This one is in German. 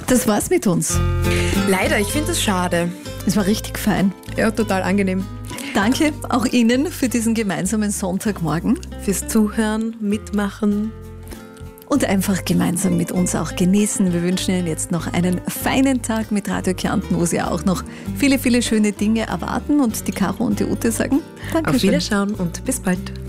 Das war's mit uns. Leider, ich finde es schade. Es war richtig fein. Ja, total angenehm. Danke auch Ihnen für diesen gemeinsamen Sonntagmorgen. Fürs Zuhören, Mitmachen. Und einfach gemeinsam mit uns auch genießen. Wir wünschen Ihnen jetzt noch einen feinen Tag mit Radio Kärnten, wo Sie auch noch viele, viele schöne Dinge erwarten. Und die Caro und die Ute sagen Dankeschön. Auf Wiederschauen und bis bald.